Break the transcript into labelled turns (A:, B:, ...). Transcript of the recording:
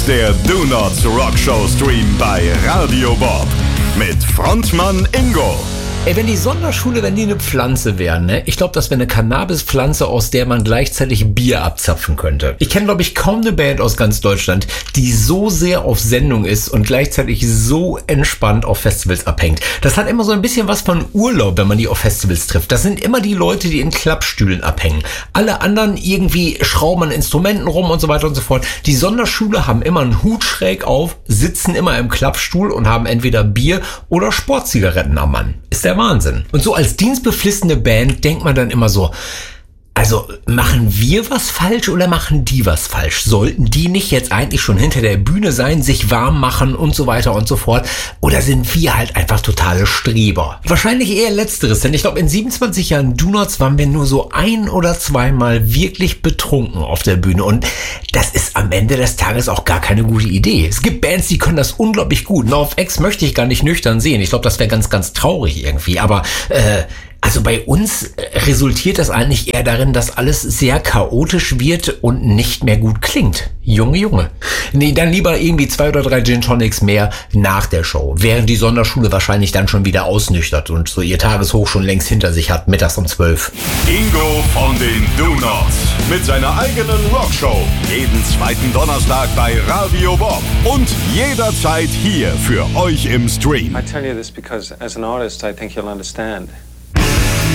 A: ist der Do Nots Rock Show Stream bei Radio Bob mit Frontmann Ingo.
B: Ey, wenn die Sonderschule, wenn die eine Pflanze wären, ne? Ich glaube, das wäre eine Cannabispflanze, aus der man gleichzeitig Bier abzapfen könnte. Ich kenne, glaube ich, kaum eine Band aus ganz Deutschland, die so sehr auf Sendung ist und gleichzeitig so entspannt auf Festivals abhängt. Das hat immer so ein bisschen was von Urlaub, wenn man die auf Festivals trifft. Das sind immer die Leute, die in Klappstühlen abhängen. Alle anderen irgendwie schrauben an Instrumenten rum und so weiter und so fort. Die Sonderschule haben immer einen Hut schräg auf, sitzen immer im Klappstuhl und haben entweder Bier oder Sportzigaretten am Mann. Ist der Wahnsinn. Und so als dienstbeflissene Band denkt man dann immer so, also machen wir was falsch oder machen die was falsch? Sollten die nicht jetzt eigentlich schon hinter der Bühne sein, sich warm machen und so weiter und so fort? Oder sind wir halt einfach totale Streber? Wahrscheinlich eher Letzteres, denn ich glaube, in 27 Jahren Do Nots waren wir nur so 1 oder 2 Mal wirklich betrunken auf der Bühne. Und das ist am Ende des Tages auch gar keine gute Idee. Es gibt Bands, die können das unglaublich gut. NoFX möchte ich gar nicht nüchtern sehen. Ich glaube, das wäre ganz, ganz traurig irgendwie. Aber also bei uns resultiert das eigentlich eher darin, dass alles sehr chaotisch wird und nicht mehr gut klingt. Junge. Nee, dann lieber irgendwie 2 oder 3 Gin Tonics mehr nach der Show, während die Sonderschule wahrscheinlich dann schon wieder ausnüchtert und so ihr Tageshoch schon längst hinter sich hat, mittags um 12.
A: Ingo von den Do Nots mit seiner eigenen Rockshow. Jeden zweiten Donnerstag bei Radio Bob und jederzeit hier für euch im Stream.
C: I tell you this because as an artist I think you'll understand.